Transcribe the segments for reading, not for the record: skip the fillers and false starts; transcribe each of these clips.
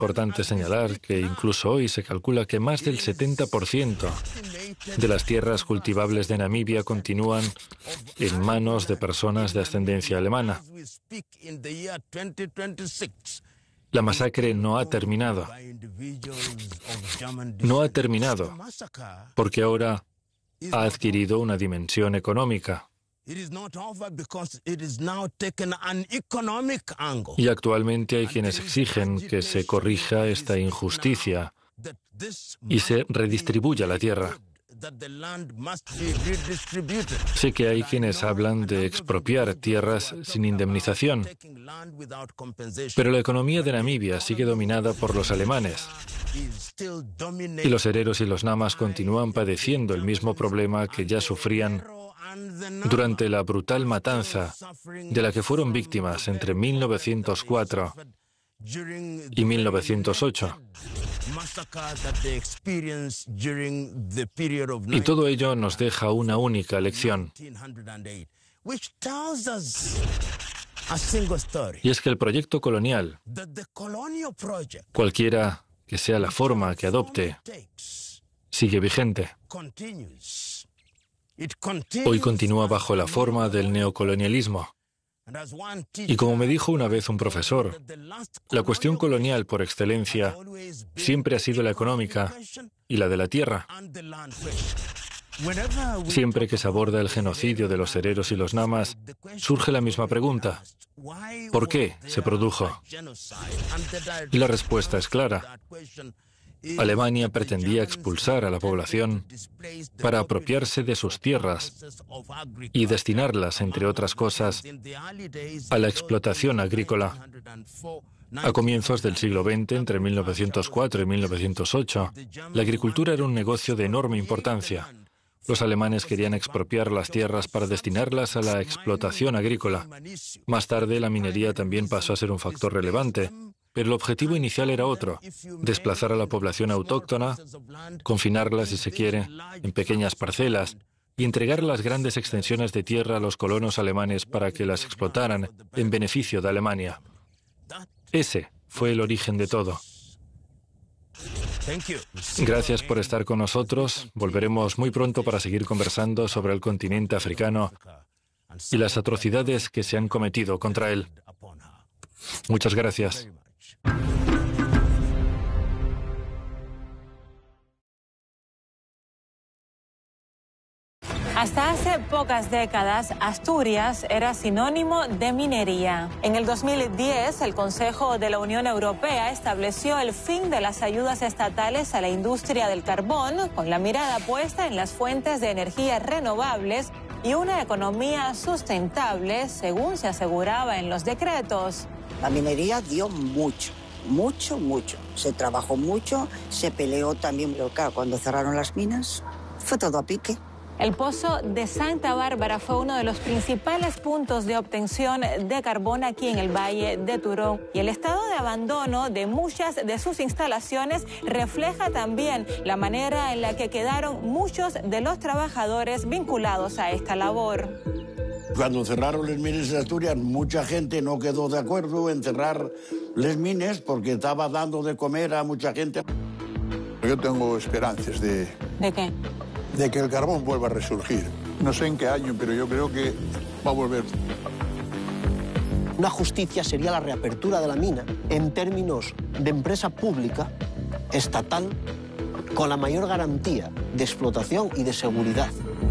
importante señalar que incluso hoy se calcula que más del 70% de las tierras cultivables de Namibia continúan en manos de personas de ascendencia alemana. La masacre no ha terminado. No ha terminado, porque ahora ha adquirido una dimensión económica. Y actualmente hay quienes exigen que se corrija esta injusticia y se redistribuya la tierra. Sé que hay quienes hablan de expropiar tierras sin indemnización, pero la economía de Namibia sigue dominada por los alemanes. Y los hereros y los namas continúan padeciendo el mismo problema que ya sufrían durante la brutal matanza de la que fueron víctimas entre 1904 y 1908. Y todo ello nos deja una única lección. Y es que el proyecto colonial, cualquiera que sea la forma que adopte, sigue vigente. Hoy continúa bajo la forma del neocolonialismo. Y como me dijo una vez un profesor, la cuestión colonial por excelencia siempre ha sido la económica y la de la tierra. Siempre que se aborda el genocidio de los hereros y los namas, surge la misma pregunta: ¿por qué se produjo? Y la respuesta es clara. Alemania pretendía expulsar a la población para apropiarse de sus tierras y destinarlas, entre otras cosas, a la explotación agrícola. A comienzos del siglo XX, entre 1904 y 1908, la agricultura era un negocio de enorme importancia. Los alemanes querían expropiar las tierras para destinarlas a la explotación agrícola. Más tarde, la minería también pasó a ser un factor relevante. Pero el objetivo inicial era otro: desplazar a la población autóctona, confinarla, si se quiere, en pequeñas parcelas y entregar las grandes extensiones de tierra a los colonos alemanes para que las explotaran en beneficio de Alemania. Ese fue el origen de todo. Gracias por estar con nosotros. Volveremos muy pronto para seguir conversando sobre el continente africano y las atrocidades que se han cometido contra él. Muchas gracias. Hasta hace pocas décadas, Asturias era sinónimo de minería. En el 2010, el Consejo de la Unión Europea estableció el fin de las ayudas estatales a la industria del carbón, con la mirada puesta en las fuentes de energía renovables y una economía sustentable, según se aseguraba en los decretos. La minería dio mucho. Se trabajó mucho, se peleó también, pero claro, cuando cerraron las minas, fue todo a pique. El pozo de Santa Bárbara fue uno de los principales puntos de obtención de carbón aquí en el Valle de Turón. Y el estado de abandono de muchas de sus instalaciones refleja también la manera en la que quedaron muchos de los trabajadores vinculados a esta labor. Cuando cerraron las minas de Asturias, mucha gente no quedó de acuerdo en cerrar las minas porque estaba dando de comer a mucha gente. Yo tengo esperanzas de... ¿De qué? De que el carbón vuelva a resurgir. No sé en qué año, pero yo creo que va a volver. Una justicia sería la reapertura de la mina en términos de empresa pública, estatal, con la mayor garantía de explotación y de seguridad.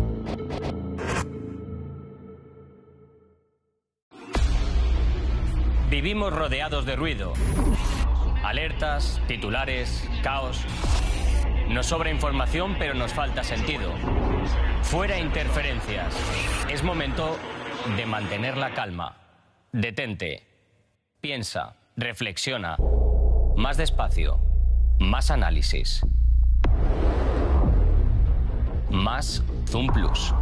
Vivimos rodeados de ruido. Alertas, titulares, caos. Nos sobra información, pero nos falta sentido. Fuera interferencias. Es momento de mantener la calma. Detente. Piensa. Reflexiona. Más despacio. Más análisis. Más Zoom Plus.